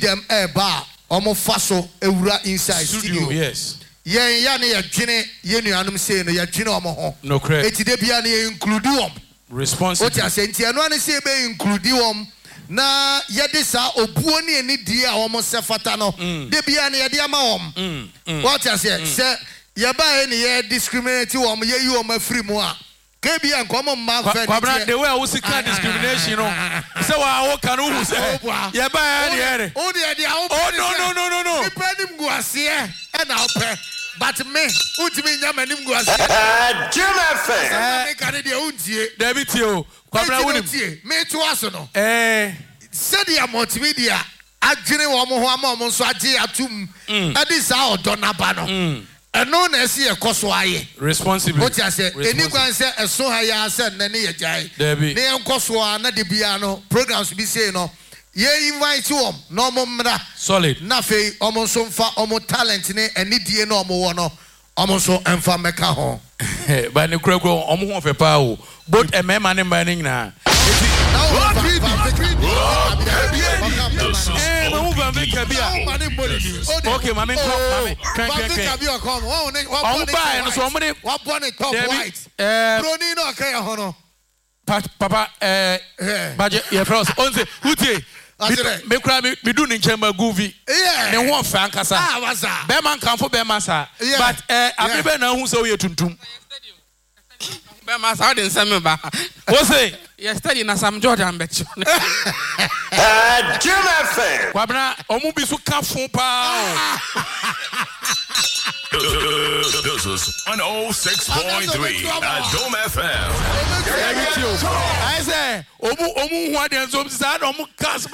them eba omo faso ewura inside studio. Yes. Yen ya ne ye dwene ye nuanum say no ye dwene omo ho. No correct. Eti de bia ne include om. Responsible. Oti asenti eno ane say be include om na ye de sa obuo ne ani die a omo se fata no. De bia ne ye de ama om. What you say ye ba ne ye discriminate om ye yi om afri mu a. Kebi an komo ma fa Kwabra the way I was seeking discrimination no. Say wa can who say ye ba here. Oh de no. Ipenim gu ase e na ope. But me utimi nya manim gu ase. Jim FM. Me kan de untie. David Tio. Kwabra wonim. Me to aso no. Said the multimedia adwene wo mo ho ama mo so age atum. Adi sa odonaba no. Eno na esi ekoso aye Responsible. What you say eni kwan say eso ha ya say na ne ye jai ne enkoso na de bia no programs bi say no ye invite wom no mo mra solid na fe omo so mfa omo talent ne eni die no omo wo no omo so emfa meka ho ba ne kura omo ho fe pa o both emema ne man nyina okay, mami, Papa, budget, yeah, first, on the Hutie, me do Ninchamba Goovy, yeah, and one Francasa, Beman come for Bemasa, but I never know who's so you to. Bemas, I didn't send me back. What's it? You're studying as I'm Jordan, bet you. Jim FM. Wabna, Omubi so come for power. This is 106.3 at Dome FM. I say, Omu, what is up? Omu,